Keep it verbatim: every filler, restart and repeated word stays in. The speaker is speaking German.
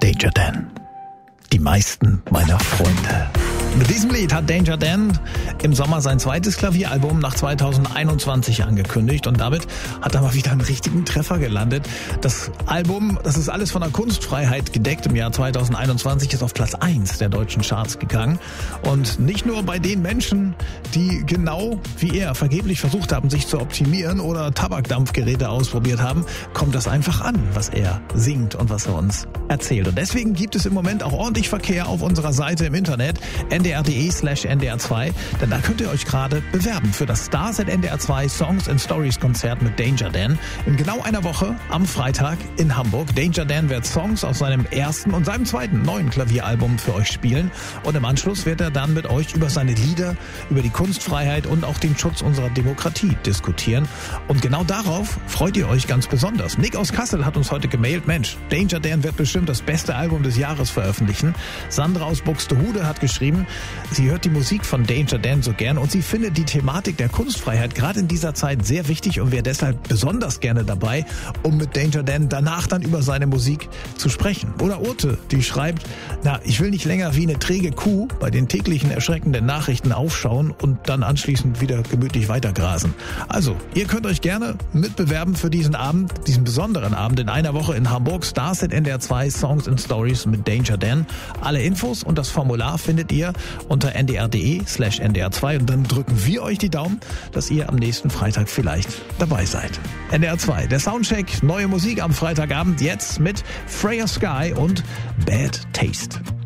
Danger Dan. Die meisten meiner Freunde. Mit diesem Lied hat Danger Dan im Sommer sein zweites Klavieralbum nach zweitausendeinundzwanzig angekündigt und damit hat er mal wieder einen richtigen Treffer gelandet. Das Album, das ist alles von der Kunstfreiheit gedeckt, im Jahr zweitausendeinundzwanzig ist auf Platz eins der deutschen Charts gegangen. Und nicht nur bei den Menschen, die genau wie er vergeblich versucht haben, sich zu optimieren oder Tabakdampfgeräte ausprobiert haben, kommt das einfach an, was er singt und was er uns erzählt. Und deswegen gibt es im Moment auch ordentlich Verkehr auf unserer Seite im Internet, n d r punkt d e slash n d r zwei, denn da könnt ihr euch gerade bewerben für das Stars at N D R zwei Songs and Stories Konzert mit Danger Dan. In genau einer Woche am Freitag in Hamburg. Danger Dan wird Songs aus seinem ersten und seinem zweiten neuen Klavieralbum für euch spielen und im Anschluss wird er dann mit euch über seine Lieder, über die Kunstfreiheit und auch den Schutz unserer Demokratie diskutieren. Und genau darauf freut ihr euch ganz besonders. Nick aus Kassel hat uns heute gemailt, Mensch, Danger Dan wird bestimmt das beste Album des Jahres veröffentlichen. Sandra aus Buxtehude hat geschrieben, sie hört die Musik von Danger Dan so gern und sie findet die Thematik der Kunstfreiheit gerade in dieser Zeit sehr wichtig und wäre deshalb besonders gerne dabei, um mit Danger Dan danach dann über seine Musik zu sprechen. Oder Urte, die schreibt, na, ich will nicht länger wie eine träge Kuh bei den täglichen erschreckenden Nachrichten aufschauen und dann anschließend wieder gemütlich weitergrasen. Also, ihr könnt euch gerne mitbewerben für diesen Abend, diesen besonderen Abend in einer Woche in Hamburg, Stars at N D R zwei Songs and Stories mit Danger Dan. Alle Infos und das Formular findet ihr unter n d r punkt d e slash n d r zwei und dann drücken wir euch die Daumen, dass ihr am nächsten Freitag vielleicht dabei seid. N D R zwei, der Soundcheck, neue Musik am Freitagabend, jetzt mit Freya Sky und Bad Taste.